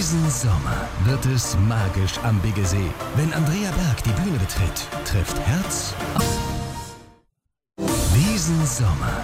Diesen Sommer wird es magisch am Biggesee. Wenn Andrea Berg die Bühne betritt, trifft Herz auf. Diesen Sommer